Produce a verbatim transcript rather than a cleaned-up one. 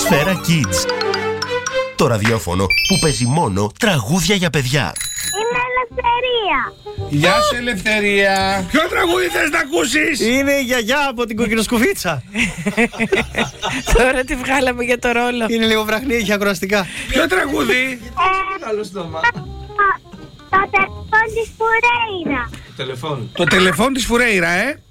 Σφαίρα Kids. Το ραδιόφωνο που παίζει μόνο τραγούδια για παιδιά. Είμαι Ελευθερία. Γεια σου, Ελευθερία. Ποιο τραγούδι θες να ακούσεις? Είναι η γιαγιά από την κοκκινοσκουφίτσα. Τώρα τη βγάλαμε για το ρόλο. Είναι λίγο βραχνή, έχει ακροαστικά. Ποιο τραγούδι? Άλλο στόμα. Το τηλεφώνη της Φουρέιρα. Τηλεφώνη. Το τηλεφών της Φουρέιρα, ε.